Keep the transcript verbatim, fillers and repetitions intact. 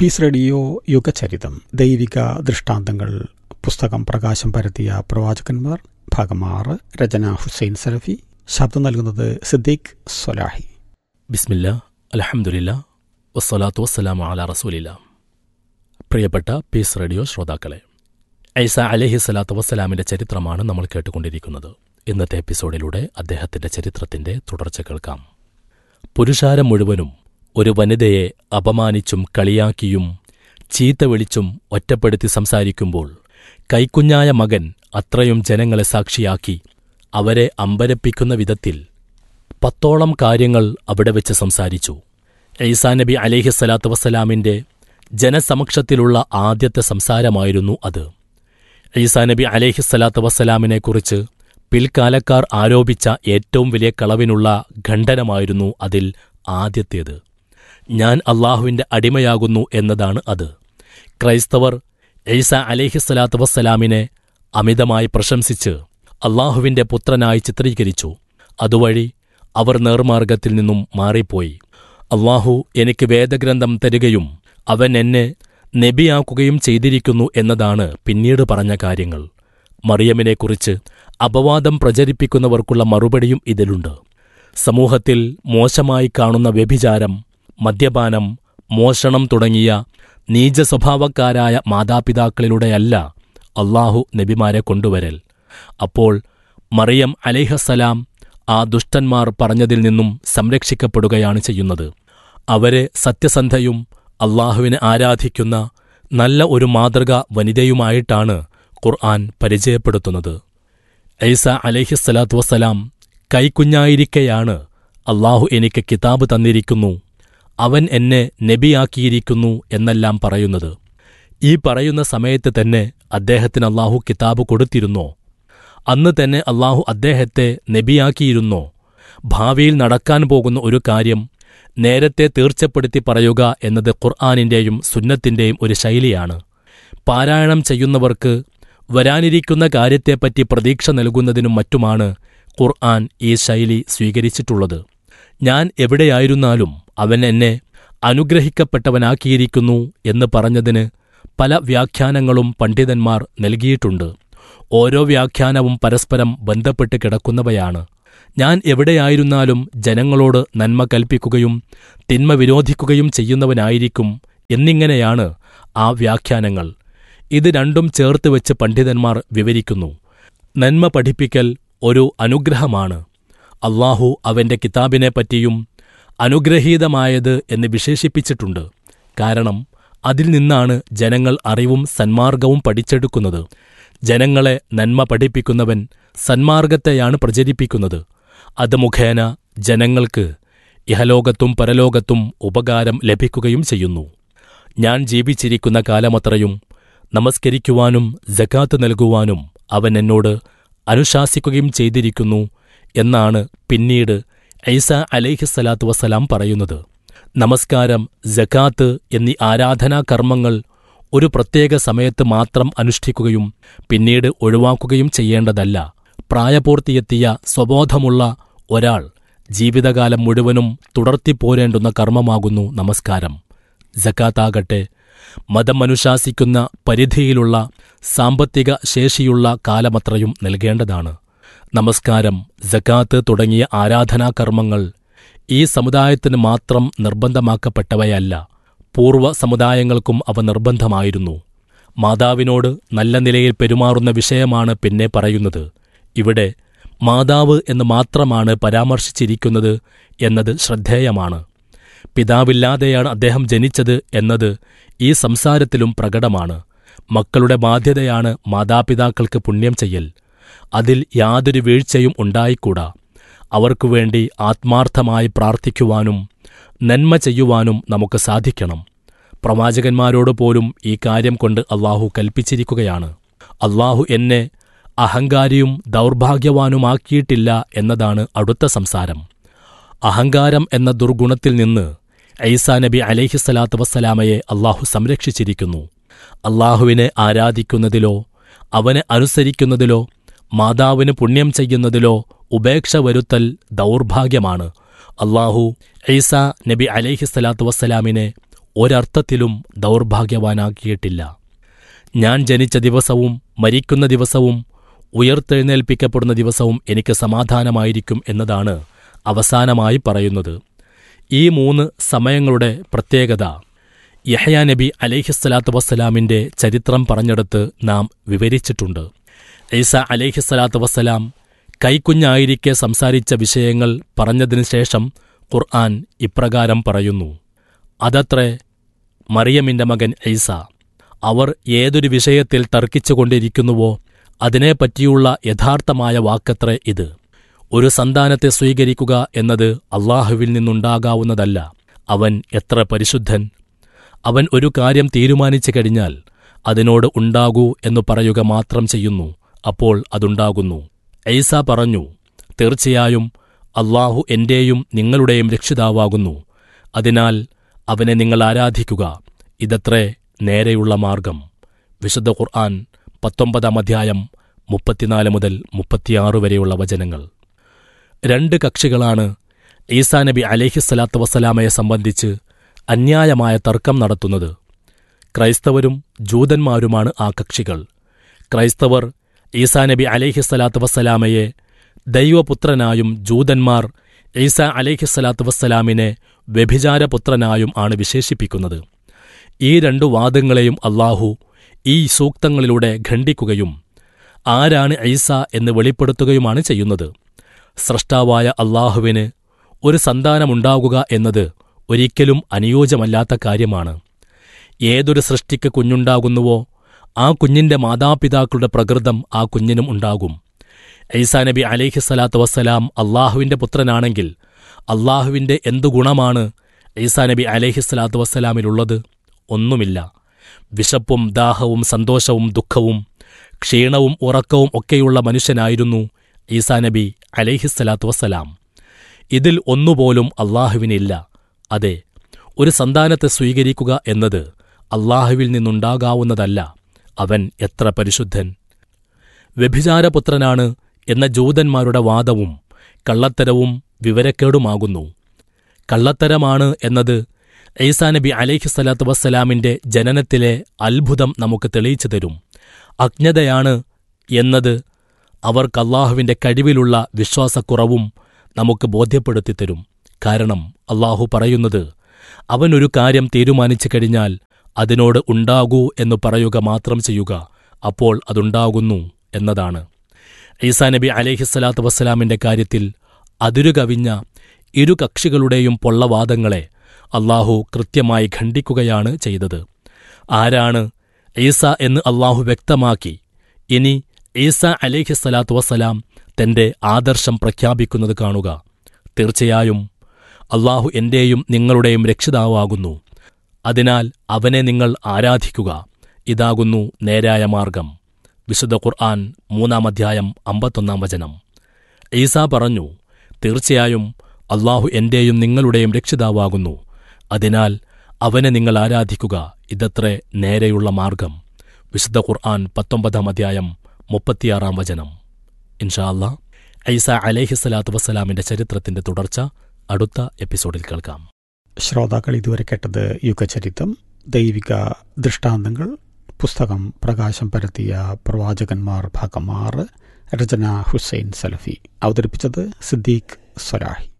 Piece radio യുഗചരിതം ദൈവിക ദൃഷ്ടാന്തങ്ങൾ പുസ്തകം പ്രകാശം പരത്തിയ പ്രവാചകന്മാർ ഭാഗം ആറ്. രചന ഹുസൈൻ സലഫി. ശബ്ദം നൽകുന്നത് സിദ്ദീഖ് സ്വലാഹി. ബിസ്മില്ലാ, അൽഹംദുലില്ലാ, വസ്സലാത്തു വസ്സലാമു അലാ റസൂലില്ലാ. പ്രിയപ്പെട്ട പീസ് റേഡിയോ ശ്രോതാക്കളെ, ഈസ അലൈഹി സ്വലാത്തു വസ്സലാമിന്റെ ചരിത്രമാണ് നമ്മൾ കേട്ടുകൊണ്ടിരിക്കുന്നത്. ഇന്നത്തെ എപ്പിസോഡിലൂടെ അദ്ദേഹത്തിന്റെ ചരിത്രത്തിന്റെ തുടർച്ച കേൾക്കാം. പുരുഷാരം മുഴുവനും ഒരു വനിതയെ അപമാനിച്ചും കളിയാക്കിയും ചീത്ത വിളിച്ചും ഒറ്റപ്പെടുത്തി സംസാരിക്കുമ്പോൾ കൈക്കുഞ്ഞായ മകൻ അത്രയും ജനങ്ങളെ സാക്ഷിയാക്കി അവരെ അമ്പരപ്പിക്കുന്ന വിധത്തിൽ പത്തോളം കാര്യങ്ങൾ അവിടെ വെച്ച് സംസാരിച്ചു. ഈസാ നബി അലൈഹിസ്സലാത്തു വസ്സലാമിന്റെ ജനസമക്ഷത്തിലുള്ള ആദ്യത്തെ സംസാരമായിരുന്നു അത്. ഈസാ നബി അലൈഹിസ്സലാത്തു വസ്സലാമിനെക്കുറിച്ച് പിൽക്കാലക്കാർ ആരോപിച്ച ഏറ്റവും വലിയ കളവിനുള്ള ഖണ്ഡനമായിരുന്നു അതിൽ ആദ്യത്തേത്. ഞാൻ അള്ളാഹുവിന്റെ അടിമയാകുന്നു എന്നതാണ് അത്. ക്രൈസ്തവർ ഈസാ അലൈഹിസ്സലാത്തു വസ്സലാമിനെ അമിതമായി പ്രശംസിച്ച് അള്ളാഹുവിന്റെ പുത്രനായി ചിത്രീകരിച്ചു. അതുവഴി അവർ നേർമാർഗത്തിൽ നിന്നും മാറിപ്പോയി. അള്ളാഹു എനിക്ക് വേദഗ്രന്ഥം തരികയും അവൻ എന്നെ നബിയാക്കുകയും ചെയ്തിരിക്കുന്നു എന്നതാണ് പിന്നീട് പറഞ്ഞ കാര്യങ്ങൾ. മറിയമിനെക്കുറിച്ച് അപവാദം പ്രചരിപ്പിക്കുന്നവർക്കുള്ള മറുപടിയും ഇതിലുണ്ട്. സമൂഹത്തിൽ മോശമായി കാണുന്ന വ്യഭിചാരം, മദ്യപാനം, മോഷണം തുടങ്ങിയ നീചസ്വഭാവക്കാരായ മാതാപിതാക്കളിലൂടെയല്ല അള്ളാഹു നബിമാരെ കൊണ്ടുവരൽ. അപ്പോൾ മറിയം അലൈഹസ്സലാം ആ ദുഷ്ടന്മാർ പറഞ്ഞതിൽ നിന്നും സംരക്ഷിക്കപ്പെടുകയാണ് ചെയ്യുന്നത്. അവരെ സത്യസന്ധയും അള്ളാഹുവിനെ ആരാധിക്കുന്ന നല്ല ഒരു മാതൃക വനിതയുമായിട്ടാണ് ഖുർആൻ പരിചയപ്പെടുത്തുന്നത്. ഈസ അലൈഹിസ്സലാത്തു വസ്സലാം കൈക്കുഞ്ഞായിരിക്കെയാണ് അള്ളാഹു എനിക്ക് കിതാബ് തന്നിരിക്കുന്നു, അവൻ എന്നെ നബിയാക്കിയിരിക്കുന്നു എന്നെല്ലാം പറയുന്നത്. ഈ പറയുന്ന സമയത്ത് തന്നെ അദ്ദേഹത്തിന് അള്ളാഹു കിതാബ് കൊടുത്തിരുന്നോ? അന്ന് തന്നെ അള്ളാഹു അദ്ദേഹത്തെ നബിയാക്കിയിരുന്നോ? ഭാവിയിൽ നടക്കാൻ പോകുന്ന ഒരു കാര്യം നേരത്തെ തീർച്ചപ്പെടുത്തി പറയുക എന്നത് ഖുർആനിന്റെയും സുന്നത്തിന്റെയും ഒരു ശൈലിയാണ്. പാരായണം ചെയ്യുന്നവർക്ക് വരാനിരിക്കുന്ന കാര്യത്തെപ്പറ്റി പ്രതീക്ഷ നൽകുന്നതിനും മറ്റുമാണ് ഖുർആൻ ഈ ശൈലി സ്വീകരിച്ചിട്ടുള്ളത്. ഞാൻ എവിടെയായിരുന്നാലും അവൻ എന്നെ അനുഗ്രഹിക്കപ്പെട്ടവനാക്കിയിരിക്കുന്നു എന്ന് പറഞ്ഞതിന് പല വ്യാഖ്യാനങ്ങളും പണ്ഡിതന്മാർ നൽകിയിട്ടുണ്ട്. ഓരോ വ്യാഖ്യാനവും പരസ്പരം ബന്ധപ്പെട്ട് കിടക്കുന്നവയാണ്. ഞാൻ എവിടെയായിരുന്നാലും ജനങ്ങളോട് നന്മ കൽപ്പിക്കുകയും തിന്മ വിരോധിക്കുകയും ചെയ്യുന്നവനായിരിക്കും എന്നിങ്ങനെയാണ് ആ വ്യാഖ്യാനങ്ങൾ. ഇത് രണ്ടും ചേർത്ത് വെച്ച് പണ്ഡിതന്മാർ വിവരിക്കുന്നു. നന്മ പഠിപ്പിക്കൽ ഒരു അനുഗ്രഹമാണ്. അള്ളാഹു അവന്റെ കിതാബിനെപ്പറ്റിയും അനുഗ്രഹീതമായത് എന്ന് വിശേഷിപ്പിച്ചിട്ടുണ്ട്. കാരണം അതിൽ നിന്നാണ് ജനങ്ങൾ അറിവും സന്മാർഗവും പഠിച്ചെടുക്കുന്നത്. ജനങ്ങളെ നന്മ പഠിപ്പിക്കുന്നവൻ സന്മാർഗത്തെയാണ് പ്രചരിപ്പിക്കുന്നത്. അത് മുഖേന ജനങ്ങൾക്ക് ഇഹലോകത്തും പരലോകത്തും ഉപകാരം ലഭിക്കുകയും ചെയ്യുന്നു. ഞാൻ ജീവിച്ചിരിക്കുന്ന കാലമത്രയും നമസ്കരിക്കുവാനും സകാത്ത് നൽകുവാനും അവൻ എന്നോട് അനുശാസിക്കുകയും ചെയ്തിരിക്കുന്നു എന്നാണ് പിന്നീട് ഈസാ അലൈഹിസ്സലാത്തു വസ്സലാം പറയുന്നത്. നമസ്കാരം, സകാത്ത് എന്നീ ആരാധനാ കർമ്മങ്ങൾ ഒരു പ്രത്യേക സമയത്ത് മാത്രം അനുഷ്ഠിക്കുകയും പിന്നീട് ഒഴിവാക്കുകയും ചെയ്യേണ്ടതല്ല. പ്രായപൂർത്തിയെത്തിയ സ്വബോധമുള്ള ഒരാൾ ജീവിതകാലം മുഴുവനും തുടർത്തിപ്പോരേണ്ടുന്ന കർമ്മമാകുന്നു നമസ്കാരം. സകാത്താകട്ടെ മതം അനുശാസിക്കുന്ന പരിധിയിലുള്ള സാമ്പത്തിക ശേഷിയുള്ള കാലമത്രയും നൽകേണ്ടതാണ്. നമസ്കാരം, സകാത്ത് തുടങ്ങിയ ആരാധനാകർമ്മങ്ങൾ ഈ സമുദായത്തിന് മാത്രം നിർബന്ധമാക്കപ്പെട്ടവയല്ല. പൂർവ്വ സമുദായങ്ങൾക്കും അവ നിർബന്ധമായിരുന്നു. മാതാവിനോട് നല്ല നിലയിൽ പെരുമാറുന്ന വിഷയമാണ് പിന്നെ പറയുന്നത്. ഇവിടെ മാതാവ് എന്ന് മാത്രമാണ് പരാമർശിച്ചിരിക്കുന്നത് എന്നത് ശ്രദ്ധേയമാണ്. പിതാവില്ലാതെയാണ് അദ്ദേഹം ജനിച്ചത് എന്നത് ഈ സംസാരത്തിലും പ്രകടമാണ്. മക്കളുടെ ബാധ്യതയാണ് മാതാപിതാക്കൾക്ക് പുണ്യം ചെയ്യൽ. അതിൽ യാതൊരു വീഴ്ചയും ഉണ്ടായിക്കൂടാ. അവർക്കുവേണ്ടി ആത്മാർത്ഥമായി പ്രാർത്ഥിക്കുവാനും നന്മ ചെയ്യുവാനും നമുക്ക് സാധിക്കണം. പ്രവാചകന്മാരോട് പോലും ഈ കാര്യം കൊണ്ട് അള്ളാഹു കൽപ്പിച്ചിരിക്കുകയാണ്. അള്ളാഹു എന്നെ അഹങ്കാരിയും ദൗർഭാഗ്യവാനുമാക്കിയിട്ടില്ല എന്നതാണ് അടുത്ത സംസാരം. അഹങ്കാരം എന്ന ദുർഗുണത്തിൽ നിന്ന് ഈസാ നബി അലൈഹിസ്സലാത്തു വസ്സലാമയെ അള്ളാഹു സംരക്ഷിച്ചിരിക്കുന്നു. അള്ളാഹുവിനെ ആരാധിക്കുന്നതിലോ അവനെ അനുസരിക്കുന്നതിലോ മാതാവിന് പുണ്യം ചെയ്യുന്നതിലോ ഉപേക്ഷ വരുത്തൽ ദൗർഭാഗ്യമാണ്. അള്ളാഹു ഈസാ നബി അലൈഹിസ്സലാത്തു വസ്സലാമിനെ ഒരർത്ഥത്തിലും ദൗർഭാഗ്യവാനാക്കിയിട്ടില്ല. ഞാൻ ജനിച്ച ദിവസവും മരിക്കുന്ന ദിവസവും ഉയർത്തെഴുന്നേൽപ്പിക്കപ്പെടുന്ന ദിവസവും എനിക്ക് സമാധാനമായിരിക്കും എന്നതാണ് അവസാനമായി പറയുന്നത്. ഈ മൂന്ന് സമയങ്ങളുടെ പ്രത്യേകത യഹ്യാ നബി അലൈഹിസ്സലാത്തു വസ്സലാമിന്റെ ചരിത്രം പറഞ്ഞെടുത്ത് നാം വിവരിച്ചിട്ടുണ്ട്. ഈസാ അലൈഹിസ്സലാത്തു വസ്സലാം കൈക്കുഞ്ഞായിരിക്കെ സംസാരിച്ച വിഷയങ്ങൾ പറഞ്ഞതിനു ശേഷം ഖുർആൻ ഇപ്രകാരം പറയുന്നു: അതത്രേ മറിയമിന്റെ മകൻ ഈസ. അവർ ഏതൊരു വിഷയത്തിൽ തർക്കിച്ചുകൊണ്ടിരിക്കുന്നുവോ അതിനെപ്പറ്റിയുള്ള യഥാർത്ഥമായ വാക്കത്രേ ഇത്. ഒരു സന്താനത്തെ സ്വീകരിക്കുക എന്നത് അള്ളാഹുവിൽ നിന്നുണ്ടാകാവുന്നതല്ല. അവൻ എത്ര പരിശുദ്ധൻ! അവൻ ഒരു കാര്യം തീരുമാനിച്ചു കഴിഞ്ഞാൽ അതിനോട് ഉണ്ടാകൂ എന്നു പറയുക മാത്രം ചെയ്യുന്നു, അപ്പോൾ അതുണ്ടാകുന്നു. ഈസാ പറഞ്ഞു: തീർച്ചയായും അള്ളാഹു എന്റെയും നിങ്ങളുടെയും രക്ഷിതാവാകുന്നു. അതിനാൽ അവനെ നിങ്ങൾ ആരാധിക്കുക. ഇതത്രേ നേരെയുള്ള മാർഗം. വിശുദ്ധ ഖുർആൻ പത്തൊമ്പതാം അധ്യായം മുപ്പത്തിനാല് മുതൽ മുപ്പത്തിയാറ് വരെയുള്ള വചനങ്ങൾ. രണ്ട് കക്ഷികളാണ് ഈസാ നബി അലൈഹിസ്സലാത്തു വസ്സലാമയെ സംബന്ധിച്ച് അന്യായമായ തർക്കം നടത്തുന്നത്. ക്രൈസ്തവരും ജൂതന്മാരുമാണ് ആ കക്ഷികൾ. ക്രൈസ്തവർ ഈസാ നബി അലൈഹിസ്സലാത്തു വസ്സലാമയെ ദൈവപുത്രനായും ജൂതന്മാർ ഈസാ അലൈഹിസ്സലാത്തു വസ്സലാമിനെ വ്യഭിചാരപുത്രനായും ആണ് വിശേഷിപ്പിക്കുന്നത്. ഈ രണ്ടു വാദങ്ങളെയും അള്ളാഹു ഈ സൂക്തങ്ങളിലൂടെ ഖണ്ഡിക്കുകയും ആരാണ് ഈസ എന്ന് വെളിപ്പെടുത്തുകയുമാണ് ചെയ്യുന്നത്. സ്രഷ്ടാവായ അള്ളാഹുവിന് ഒരു സന്താനമുണ്ടാകുക എന്നത് ഒരിക്കലും അനുയോജ്യമല്ലാത്ത കാര്യമാണ്. ഏതൊരു സൃഷ്ടിക്ക് കുഞ്ഞുണ്ടാകുന്നുവോ ആ കുഞ്ഞിന്റെ മാതാപിതാക്കളുടെ പ്രകൃതം ആ കുഞ്ഞിനും ഉണ്ടാകും. ഈസാ നബി അലൈഹിസ്സലാത്തു വസ്സലാം അള്ളാഹുവിന്റെ പുത്രനാണെങ്കിൽ അള്ളാഹുവിന്റെ എന്തു ഗുണമാണ് ഈസാ നബി അലൈഹിസ്സലാത്തു വസ്സലാമിലുള്ളത്? ഒന്നുമില്ല. വിശപ്പും ദാഹവും സന്തോഷവും ദുഃഖവും ക്ഷീണവും ഉറക്കവും ഒക്കെയുള്ള മനുഷ്യനായിരുന്നു ഈസാ നബി അലൈഹിസ്സലാത്തു വസ്സലാം. ഇതിൽ ഒന്നുപോലും അള്ളാഹുവിനില്ല. അതെ, ഒരു സന്താനത്തെ സ്വീകരിക്കുക എന്നത് അള്ളാഹുവിൽ നിന്നുണ്ടാകാവുന്നതല്ല. അവൻ എത്ര പരിശുദ്ധൻ! വ്യഭിചാരപുത്രനാണ് എന്ന ജൂതന്മാരുടെ വാദവും കള്ളത്തരവും വിവരക്കേടുമാകുന്നു. കള്ളത്തരമാണ് എന്നത് ഈസാ നബി അലൈഹിസ്സലാത്തു വസ്സലാമിന്റെ ജനനത്തിലെ അത്ഭുതം നമുക്ക് തെളിയിച്ചു തരും. അജ്ഞതയാണ് എന്നത് അവർക്ക് അള്ളാഹുവിന്റെ കഴിവിലുള്ള വിശ്വാസക്കുറവും നമുക്ക് ബോധ്യപ്പെടുത്തിത്തരും. കാരണം അള്ളാഹു പറയുന്നത്, അവനൊരു കാര്യം തീരുമാനിച്ചു കഴിഞ്ഞാൽ അതിനോട് ഉണ്ടാകൂ എന്നു പറയുക മാത്രം ചെയ്യുക, അപ്പോൾ അതുണ്ടാകുന്നു എന്നതാണ്. ഈസാ നബി അലൈഹിസ്സലാത്തു വസ്സലാമിന്റെ കാര്യത്തിൽ അതിരുകവിഞ്ഞ ഇരു കക്ഷികളുടെയും പൊള്ളവാദങ്ങളെ അള്ളാഹു കൃത്യമായി ഖണ്ഡിക്കുകയാണ് ചെയ്തത്. ആരാണ് ഈസ എന്ന് അള്ളാഹു വ്യക്തമാക്കി. ഇനി ഈസ അലൈഹിസ്സലാത്തു വസ്സലാം തന്റെ ആദർശം പ്രഖ്യാപിക്കുന്നത് കാണുക. തീർച്ചയായും അള്ളാഹു എന്റെയും നിങ്ങളുടെയും രക്ഷിതാവാകുന്നു. അതിനാൽ അവനെ നിങ്ങൾ ആരാധിക്കുക. ഇതാകുന്നു നേരായ മാർഗം. വിശുദ്ധ ഖുർആൻ മൂന്നാം അധ്യായം അമ്പത്തൊന്നാം വചനം. ഈസാ പറഞ്ഞു, തീർച്ചയായും അള്ളാഹു എന്റെയും നിങ്ങളുടെയും രക്ഷിതാവാകുന്നു. അതിനാൽ അവനെ നിങ്ങൾ ആരാധിക്കുക. ഇതത്രേ നേരെയുള്ള മാർഗം. വിശുദ്ധ ഖുർആൻ പത്തൊമ്പതാം അധ്യായം മുപ്പത്തിയാറാം വചനം. ഇൻഷാ അല്ലാഹ് ഈസാ അലൈഹിസ്സലാത്തു വസ്സലാമിന്റെ ചരിത്രത്തിന്റെ തുടർച്ച അടുത്ത എപ്പിസോഡിൽ കേൾക്കാം. ശ്രോതാക്കൾ ഇതുവരെ കേട്ടത് യുഗചരിതം, ദൈവിക ദൃഷ്ടാന്തങ്ങൾ, പുസ്തകം പ്രകാശം പരത്തിയ പ്രവാചകന്മാർ ഭാഗം ആറ്, രചന ഹുസൈൻ സലഫി. അവതരിപ്പിച്ചത് സിദ്ദീഖ് സ്വലാഹി.